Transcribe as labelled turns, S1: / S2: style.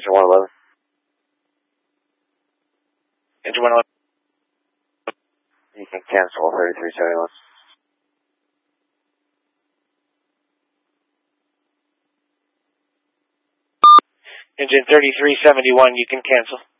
S1: Engine 111.
S2: Engine 111.
S1: You can cancel 3371.
S2: Engine 3371, you can cancel.